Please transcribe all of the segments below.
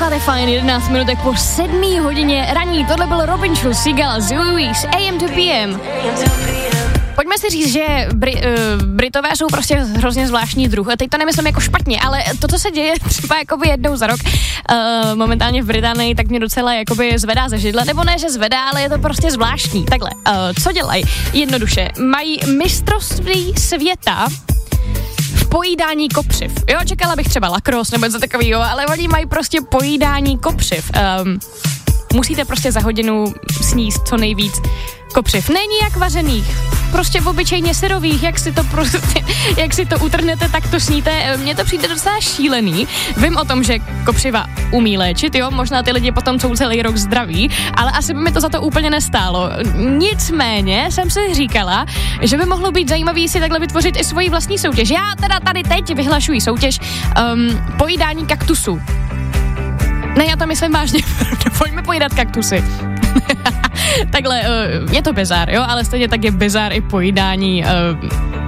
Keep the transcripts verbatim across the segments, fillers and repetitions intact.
Posloucháte Fajn, jedenáct minutek po sedmé hodině raní. Tohle byl Robin Schulz, Sigala, Zoe z A M to P M. Pojďme si říct, že Bri- uh, Britové jsou prostě hrozně zvláštní druh. A teď to nemyslím jako špatně, ale to, co se děje třeba jakoby jednou za rok uh, momentálně v Británii, tak mě docela jakoby zvedá ze židle. Nebo ne, že zvedá, ale je to prostě zvláštní. Takhle, uh, co dělají? Jednoduše, mají mistrovství světa v pojídání kopřiv. Jo, čekala bych třeba lacrosse nebo něco takového, ale oni mají prostě pojídání kopřiv. Um, musíte prostě za hodinu sníst co nejvíc kopřiv. Není jak vařených, prostě v obyčejně syrových, jak si to prostě, jak si to utrhnete, tak to sníte. Mně to přijde docela šílený. Vím o tom, že kopřiva umí léčit, jo, možná ty lidi potom jsou celý rok zdraví, ale asi by mi to za to úplně nestálo. Nicméně jsem si říkala, že by mohlo být zajímavý si takhle vytvořit i svoji vlastní soutěž. Já teda tady teď vyhlašuji soutěž um, pojídání kaktusu. Ne, já to myslím vážně, pojďme pojídat kaktusy. Takhle, uh, je to bizár, jo, ale stejně tak je bizár i pojídání uh,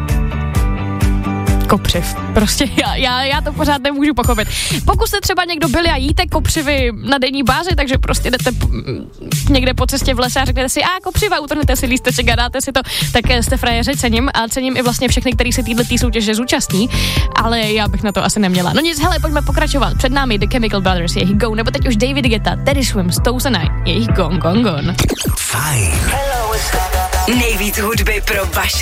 kopřiv. Prostě já, já, já to pořád nemůžu pochopit. Pokud jste třeba někdo byli a jíte kopřivy na denní bázi, takže prostě jdete p- někde po cestě v lese a řeknete si, a kopřiva, utrhnete si lísteček a dáte si to, tak jste frajeři, cením a cením i vlastně všechny, který se týhle soutěže zúčastní, ale já bych na to asi neměla. No nic, hele, pojďme pokračovat. Před námi The Chemical Brothers, jejich Go, nebo teď už David Guetta, Teddy Swims, Toes and I, jejich Gone, Gone, Gone. Fajn. Nejvíc hudby pro vaše